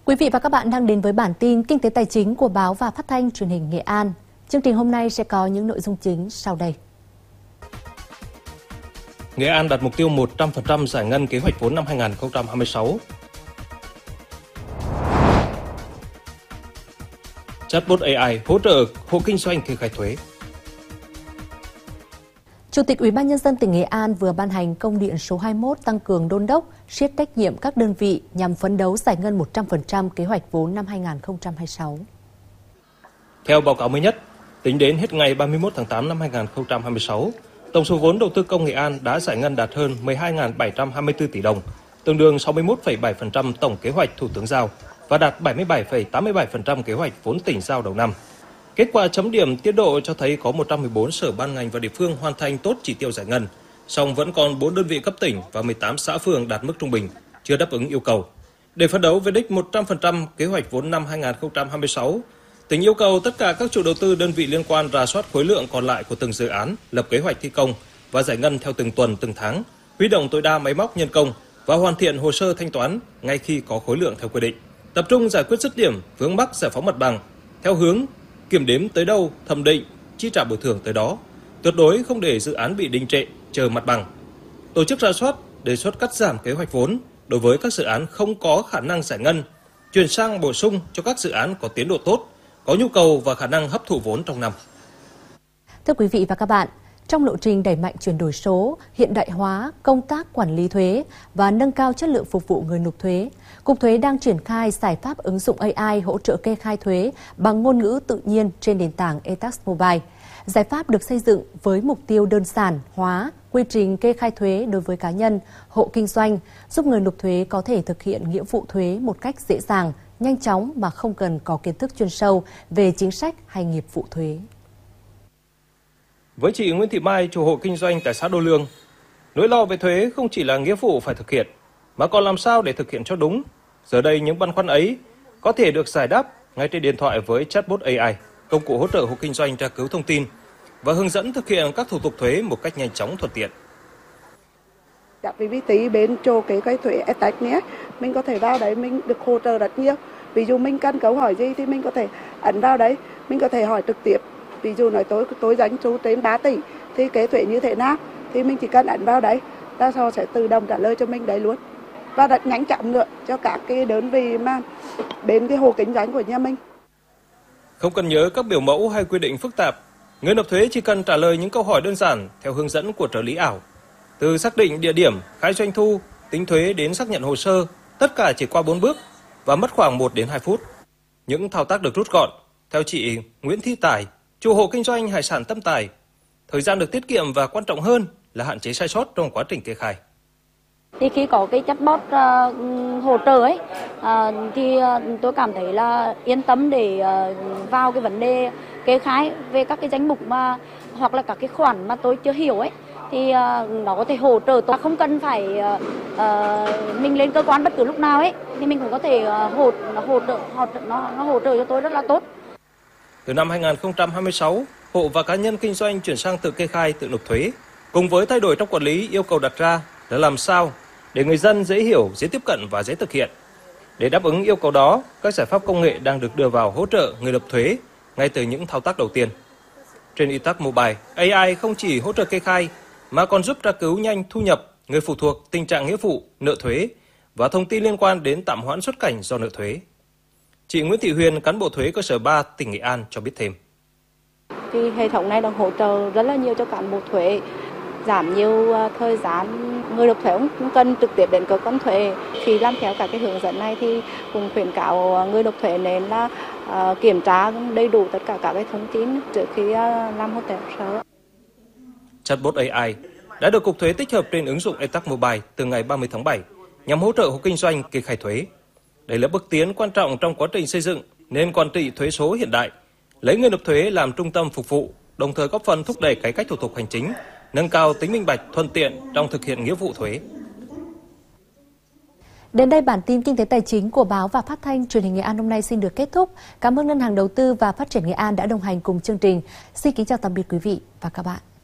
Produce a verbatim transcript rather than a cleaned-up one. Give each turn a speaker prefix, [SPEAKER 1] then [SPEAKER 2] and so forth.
[SPEAKER 1] Quý vị và các bạn đang đến với bản tin Kinh tế Tài chính của Báo và Phát thanh Truyền hình Nghệ An. Chương trình hôm nay sẽ có những nội dung chính sau đây.
[SPEAKER 2] Nghệ An đặt mục tiêu một trăm phần trăm giải ngân kế hoạch vốn năm hai nghìn không trăm hai mươi sáu. Chatbot a i hỗ trợ hộ kinh doanh kê khai thuế.
[SPEAKER 1] Chủ tịch Ủy ban nhân dân tỉnh Nghệ An vừa ban hành công điện số hai mươi mốt tăng cường đôn đốc, siết trách nhiệm các đơn vị nhằm phấn đấu giải ngân một trăm phần trăm kế hoạch vốn năm hai nghìn không trăm hai mươi sáu.
[SPEAKER 2] Theo báo cáo mới nhất, tính đến hết ngày ba mươi mốt tháng tám năm hai nghìn không trăm hai mươi sáu, tổng số vốn đầu tư công Nghệ An đã giải ngân đạt hơn mười hai nghìn bảy trăm hai mươi tư tỷ đồng, tương đương sáu mươi mốt phẩy bảy phần trăm tổng kế hoạch Thủ tướng giao và đạt bảy mươi bảy phẩy tám mươi bảy phần trăm kế hoạch vốn tỉnh giao đầu năm. Kết quả chấm điểm tiến độ cho thấy có một trăm mười bốn sở ban ngành và địa phương hoàn thành tốt chỉ tiêu giải ngân, song vẫn còn bốn đơn vị cấp tỉnh và mười tám xã phường đạt mức trung bình, chưa đáp ứng yêu cầu. Để phấn đấu với đích một trăm phần trăm kế hoạch vốn năm hai nghìn không trăm hai mươi sáu, tỉnh yêu cầu tất cả các chủ đầu tư đơn vị liên quan rà soát khối lượng còn lại của từng dự án, lập kế hoạch thi công và giải ngân theo từng tuần, từng tháng, huy động tối đa máy móc nhân công và hoàn thiện hồ sơ thanh toán ngay khi có khối lượng theo quy định. Tập trung giải quyết dứt điểm vướng mắc giải phóng mặt bằng theo hướng kiểm đếm tới đâu, thẩm định, chi trả bồi thường tới đó, tuyệt đối không để dự án bị đình trệ, chờ mặt bằng. Tổ chức rà soát, đề xuất cắt giảm kế hoạch vốn đối với các dự án không có khả năng giải ngân, chuyển sang bổ sung cho các dự án có tiến độ tốt, có nhu cầu và khả năng hấp thụ vốn trong năm.
[SPEAKER 1] Thưa quý vị và các bạn, trong lộ trình đẩy mạnh chuyển đổi số, hiện đại hóa công tác quản lý thuế và nâng cao chất lượng phục vụ người nộp thuế, Cục Thuế đang triển khai giải pháp ứng dụng a i hỗ trợ kê khai thuế bằng ngôn ngữ tự nhiên trên nền tảng e-tax mobile. Giải pháp được xây dựng với mục tiêu đơn giản hóa quy trình kê khai thuế đối với cá nhân, hộ kinh doanh, giúp người nộp thuế có thể thực hiện nghĩa vụ thuế một cách dễ dàng, nhanh chóng mà không cần có kiến thức chuyên sâu về chính sách hay nghiệp vụ thuế.
[SPEAKER 2] Với chị Nguyễn Thị Mai, chủ hộ kinh doanh tại xã Đô Lương, nỗi lo về thuế không chỉ là nghĩa vụ phải thực hiện, mà còn làm sao để thực hiện cho đúng. Giờ đây những băn khoăn ấy có thể được giải đáp ngay trên điện thoại với Chatbot a i, công cụ hỗ trợ hộ kinh doanh tra cứu thông tin và hướng dẫn thực hiện các thủ tục thuế một cách nhanh chóng thuận tiện.
[SPEAKER 3] Dạ, vì vi tí bên chỗ cái cái thuế e-tax nhé, mình có thể vào đấy mình được hỗ trợ rất nhiều. Ví dụ mình cần câu hỏi gì thì mình có thể ấn vào đấy, mình có thể hỏi trực tiếp. Ví dụ nói tôi tôi doanh số trên ba tỷ thì kế thuế như thế nào thì mình chỉ cần ấn vào đấy, ta sau sẽ tự động trả lời cho mình đấy luôn. Và rất nhanh chóng nữa cho các cái đơn vị mà bên cái hộ kinh doanh của nhà mình.
[SPEAKER 2] Không cần nhớ các biểu mẫu hay quy định phức tạp, người nộp thuế chỉ cần trả lời những câu hỏi đơn giản theo hướng dẫn của trợ lý ảo. Từ xác định địa điểm, khai doanh thu, tính thuế đến xác nhận hồ sơ, tất cả chỉ qua bốn bước và mất khoảng một đến hai phút. Những thao tác được rút gọn. Theo chị Nguyễn Thị Tài, chủ hộ kinh doanh hải sản Tâm Tài, thời gian được tiết kiệm và quan trọng hơn là hạn chế sai sót trong quá trình kê khai.
[SPEAKER 4] Thì khi có cái chatbot uh, hỗ trợ ấy, uh, thì uh, tôi cảm thấy là yên tâm để uh, vào cái vấn đề kê khai về các cái danh mục mà hoặc là các cái khoản mà tôi chưa hiểu ấy, thì uh, nó có thể hỗ trợ tôi, không cần phải uh, uh, mình lên cơ quan bất cứ lúc nào ấy, thì mình cũng có thể uh, hỗ nó hỗ trợ hỗ trợ nó nó hỗ trợ cho tôi rất là tốt.
[SPEAKER 2] Từ năm hai nghìn không trăm hai mươi sáu, hộ và cá nhân kinh doanh chuyển sang tự kê khai, tự nộp thuế. Cùng với thay đổi trong quản lý, yêu cầu đặt ra là làm sao để người dân dễ hiểu, dễ tiếp cận và dễ thực hiện. Để đáp ứng yêu cầu đó, các giải pháp công nghệ đang được đưa vào hỗ trợ người nộp thuế ngay từ những thao tác đầu tiên. Trên e-tax mobile, a i không chỉ hỗ trợ kê khai mà còn giúp tra cứu nhanh thu nhập, người phụ thuộc, tình trạng nghĩa vụ, nợ thuế và thông tin liên quan đến tạm hoãn xuất cảnh do nợ thuế. Chị Nguyễn Thị Huyền, cán bộ thuế cơ sở ba tỉnh Nghệ An cho biết thêm.
[SPEAKER 5] Thì hệ thống này đang hỗ trợ rất là nhiều cho cán bộ thuế, giảm nhiều thời gian. Người nộp thuế cũng cần trực tiếp đến cơ quan thuế. Khi làm theo các cái hướng dẫn này thì cũng khuyến cáo người nộp thuế nên là uh, kiểm tra đầy đủ tất cả các cái thông tin trước khi uh, làm hồ sơ.
[SPEAKER 2] Chatbot a i đã được Cục Thuế tích hợp trên ứng dụng e-tax mobile từ ngày ba mươi tháng bảy nhằm hỗ trợ hộ kinh doanh kê khai thuế. Đây là bước tiến quan trọng trong quá trình xây dựng nền quản trị thuế số hiện đại, lấy người nộp thuế làm trung tâm phục vụ, đồng thời góp phần thúc đẩy cải cách thủ tục hành chính, nâng cao tính minh bạch, thuận tiện trong thực hiện nghĩa vụ thuế.
[SPEAKER 1] Đến đây bản tin Kinh tế Tài chính của Báo và Phát thanh Truyền hình Nghệ An hôm nay xin được kết thúc. Cảm ơn Ngân hàng Đầu tư và Phát triển Nghệ An đã đồng hành cùng chương trình. Xin kính chào tạm biệt quý vị và các bạn.